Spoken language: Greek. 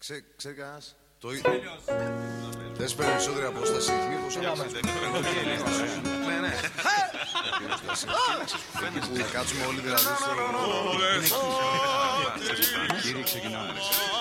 Ξέρει κανένας? Θες περισσότερη απόσταση, μήπως ναι. Θα κάτσουμε όλοι δηλαδή στο... Κύριε, ξεκινάμε.